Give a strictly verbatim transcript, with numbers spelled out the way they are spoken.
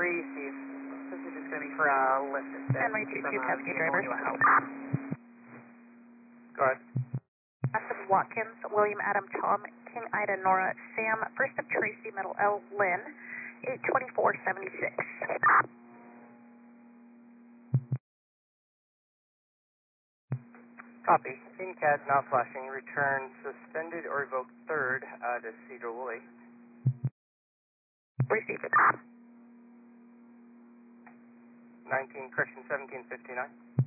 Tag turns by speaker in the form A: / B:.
A: Receive. This is just going to be for a uh, lift instead.
B: Henry two two, passenger driver.
A: Go ahead.
B: Austin Watkins, William Adam Tom, King Ida Nora Sam, First of Tracy, Middle L Lynn, eight twenty-four seventy-six.
A: Copy. In C A D, not flashing. Return suspended or revoked third uh, to Cedar Woolley.
B: Received.
A: nineteen, correction seventeen fifty-nine.